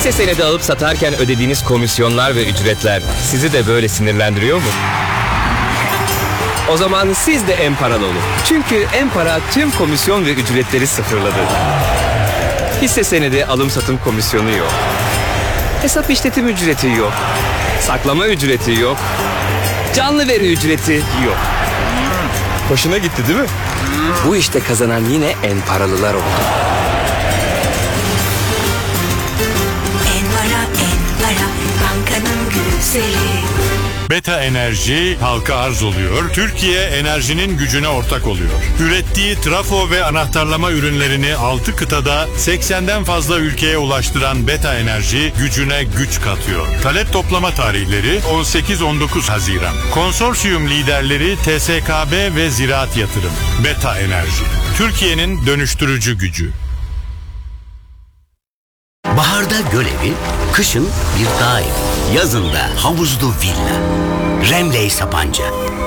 Hisse senedi alıp satarken ödediğiniz komisyonlar ve ücretler sizi de böyle sinirlendiriyor mu? O zaman siz de Enparalı olun. Çünkü Enpara tüm komisyon ve ücretleri sıfırladı. Hisse senedi alım satım komisyonu yok. Hesap işletim ücreti yok. Saklama ücreti yok. Canlı veri ücreti yok. Hoşuna gitti değil mi? Bu işte kazanan yine Enparalılar oldu. Enpara, bankanın güzeli. Beta Enerji halka arz oluyor. Türkiye enerjinin gücüne ortak oluyor. Ürettiği trafo ve anahtarlama ürünlerini 6 kıtada 80'den fazla ülkeye ulaştıran Beta Enerji gücüne güç katıyor. Talep toplama tarihleri 18-19 Haziran. Konsorsiyum liderleri TSKB ve Ziraat Yatırım. Beta Enerji. Türkiye'nin dönüştürücü gücü. Baharda gölevi, kışın bir dağ evi, yazında havuzlu villa. Remley Sapanca.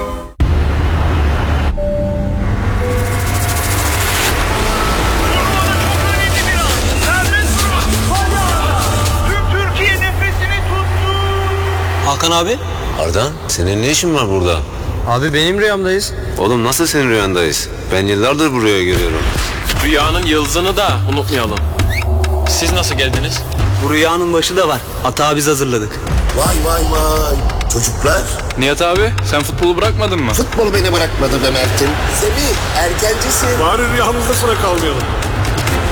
Hakan abi. Ardan, senin ne işin var burada? Abi benim rüyamdayız. Oğlum nasıl senin rüyandayız? Ben yıllardır buraya geliyorum. Rüyanın yıldızını da unutmayalım. Siz nasıl geldiniz? Bu rüyanın başı da var. Hata biz hazırladık. Vay vay vay. Çocuklar. Nihat abi sen futbolu bırakmadın mı? Futbol beni bırakmadı be Mert'im. Semih erkencisin. Bari rüyamızda sıra kalmayalım.